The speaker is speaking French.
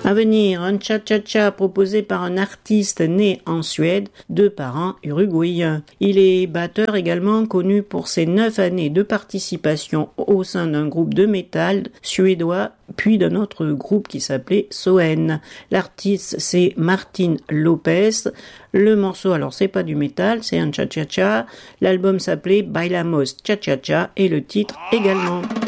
À venir, un cha-cha-cha proposé par un artiste né en Suède de parents uruguayens. Il est batteur également, connu pour ses 9 années de participation au sein d'un groupe de métal suédois, puis d'un autre groupe qui s'appelait Soen. L'artiste, c'est Martin Lopez. Le morceau, alors c'est pas du métal, c'est un cha-cha-cha. L'album s'appelait Bailamos Cha-cha-cha et le titre également.